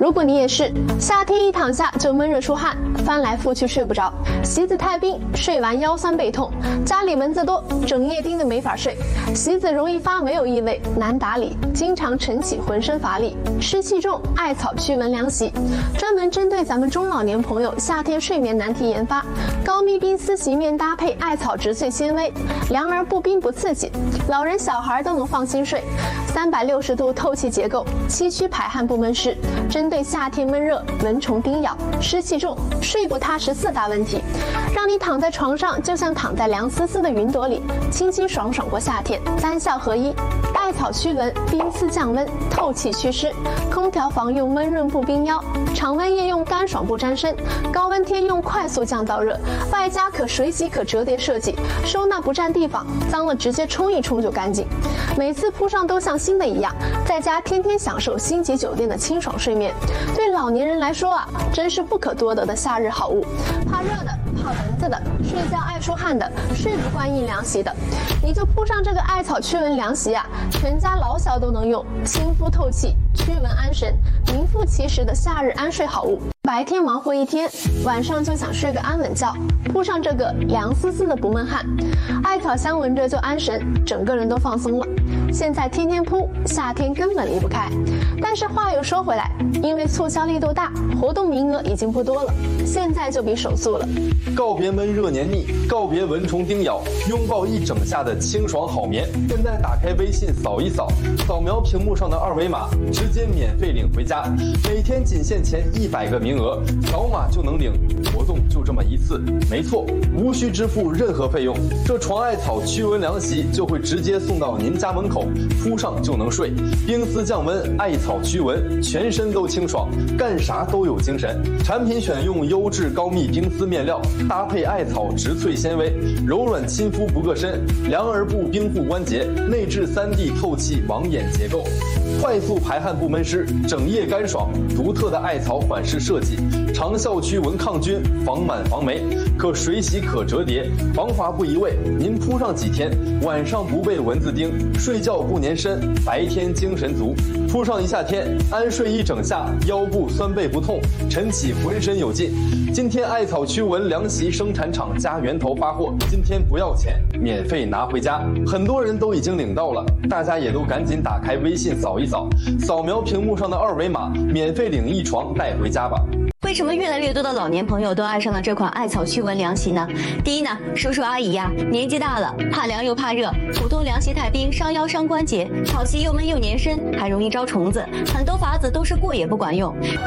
如果你也是，夏天一躺下就闷热出汗，翻来覆去睡不着，席子太冰，睡完腰酸背痛，家里蚊子多，整夜盯得没法睡，席子容易发霉有异味，难打理，经常晨起浑身乏力，湿气重，艾草驱蚊凉席，专门针对咱们中老年朋友夏天睡眠难题研发，高密冰丝席面搭配艾草植萃纤维，凉而不冰不刺激，老人小孩都能放心睡，360度透气结构，7区排汗不闷湿，针对夏天闷热、蚊虫叮咬、湿气重、睡不踏实4大问题，让你躺在床上就像躺在凉丝丝的云朵里，清清爽爽过夏天，3效合一。艾草驱蚊，冰丝降温，透气祛湿，空调房用温润不冰腰，常温夜用干爽不沾身，高温天用快速降燥热，外加可水洗可折叠设计，收纳不占地方，脏了直接冲一冲就干净，每次铺上都像新的一样，在家天天享受星级酒店的清爽睡眠，对老年人来说啊，真是不可多得的夏日好物。怕热的，怕蚊子的，睡觉爱出汗的，睡不惯硬凉席的，你就铺上这个艾草驱蚊凉席啊，全家老小都能用，亲肤透气，驱蚊安神，名副其实的夏日安睡好物。白天忙活一天，晚上就想睡个安稳觉，铺上这个凉丝丝的不闷汗，艾草香闻着就安神，整个人都放松了。现在天天铺，夏天根本离不开。但是话又说回来，因为促销力度大，活动名额已经不多了，现在就比手速了。 告别闷热黏腻，告别蚊虫叮咬，拥抱一整夏的清爽好眠。现在打开微信扫一扫，扫描屏幕上的2维码，直接免费领回家。每天仅限前100个名额，扫码就能领。活动就这么一次，没错，无需支付任何费用。这床艾草驱蚊凉席就会直接送到您家门口，铺上就能睡。冰丝降温，艾草驱蚊，全身都清爽，干啥都有精神。产品选用优质高密冰丝面料，搭配艾草植萃纤维，柔软亲肤不硌身，凉而不冰护关节，内置3D 透气网眼结构，快速排汗不闷湿，整夜干爽。独特的艾草缓释设计，长效驱蚊抗菌，防螨防霉，可水洗可折叠，防滑不移位。您铺上几天，晚上不被蚊子叮，睡觉不粘身，白天精神足。铺上一夏天，安睡一整夏，腰部酸背不痛，晨起浑身有劲。今天艾草驱蚊凉席生产厂加源头发货，今天不要钱，免费拿回家。很多人都已经领到了，大家也都赶紧打开微信扫一扫，扫描屏幕上的2维码，免费领一床带回家吧。 为什么越来越多的老年朋友都爱上了这款艾草驱蚊凉席呢？第一呢，叔叔阿姨呀，年纪大了，怕凉又怕热，普通凉席太冰，伤腰伤关节，草席又闷又粘身，还容易招虫子，很多法子都是过也不管用。